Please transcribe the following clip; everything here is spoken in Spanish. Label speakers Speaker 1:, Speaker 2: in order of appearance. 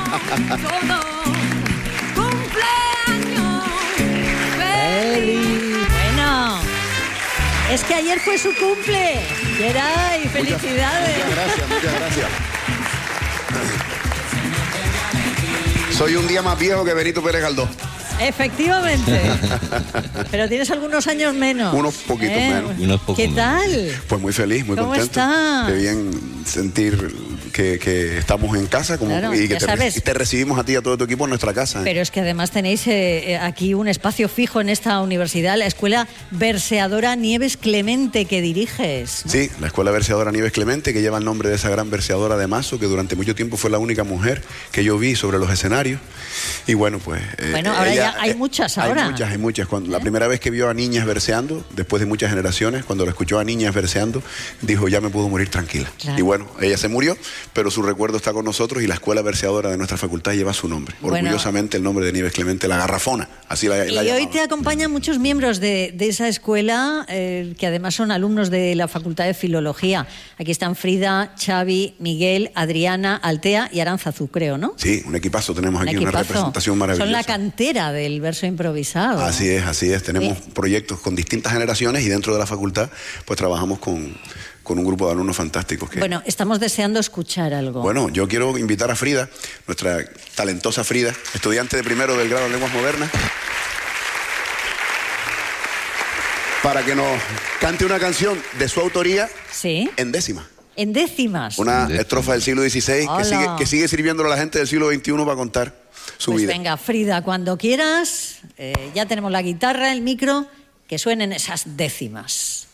Speaker 1: Cumpleaños feliz. Bueno, es que ayer fue su cumple. Geray, felicidades.
Speaker 2: Muchas gracias, muchas gracias. Soy un día más viejo que Benito Pérez Galdós.
Speaker 1: Efectivamente. Pero tienes algunos años menos.
Speaker 2: Unos poquitos menos.
Speaker 1: ¿Qué tal?
Speaker 2: Pues muy feliz, muy
Speaker 1: ¿Cómo
Speaker 2: contento.
Speaker 1: estás?
Speaker 2: Qué bien sentir que estamos en casa
Speaker 1: Claro,
Speaker 2: y que
Speaker 1: ya sabes.
Speaker 2: te recibimos a ti y a todo tu equipo en nuestra casa.
Speaker 1: Pero es que además tenéis aquí un espacio fijo en esta universidad, la Escuela Verseadora Nieves Clemente, que diriges, ¿no?
Speaker 2: Sí, la Escuela Verseadora Nieves Clemente, que lleva el nombre de esa gran verseadora de Mazo, que durante mucho tiempo fue la única mujer que yo vi sobre los escenarios. Y bueno, pues...
Speaker 1: Bueno, ahora ya hay muchas ahora.
Speaker 2: Hay muchas. La primera vez que vio a niñas verseando, después de muchas generaciones, cuando la escuchó a niñas verseando, dijo, ya me puedo morir tranquila.
Speaker 1: Claro.
Speaker 2: Y bueno, ella se murió, pero su recuerdo está con nosotros y la Escuela Verseadora de nuestra facultad lleva su nombre.
Speaker 1: Bueno,
Speaker 2: orgullosamente el nombre de Nieves Clemente, la Garrafona, así la
Speaker 1: y hoy
Speaker 2: llamaban.
Speaker 1: te acompañan muchos miembros de esa escuela, que además son alumnos de la Facultad de Filología. Aquí están Frida, Xavi, Miguel, Adriana, Altea y Aránzazu, creo, ¿no?
Speaker 2: Sí, un equipazo tenemos aquí, una representación maravillosa.
Speaker 1: Son la cantera del verso improvisado.
Speaker 2: Así es. Tenemos proyectos con distintas generaciones y dentro de la facultad pues trabajamos con un grupo de alumnos fantásticos.
Speaker 1: Bueno, estamos deseando escuchar algo.
Speaker 2: Bueno, yo quiero invitar a Frida, nuestra talentosa Frida, estudiante de primero del grado de Lenguas Modernas, para que nos cante una canción de su autoría.
Speaker 1: ¿Sí?
Speaker 2: En décima.
Speaker 1: En décimas.
Speaker 2: Una estrofa del siglo XVI
Speaker 1: Hola.
Speaker 2: que sigue sirviéndole a la gente del siglo XXI para contar su
Speaker 1: Pues
Speaker 2: vida.
Speaker 1: venga, Frida, cuando quieras, ya tenemos la guitarra, el micro, que suenen esas décimas.